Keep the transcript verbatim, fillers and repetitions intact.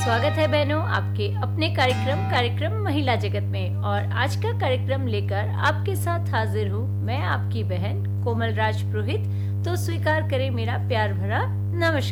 स्वागत है बहनों आपके अपने कार्यक्रम कार्यक्रम महिला जगत में। और आज का कार्यक्रम लेकर आपके साथ हाजिर हूँ मैं आपकी बहन कोमल राज पुरोहित। तो स्वीकार करें मेरा प्यार भरा नमस्कार।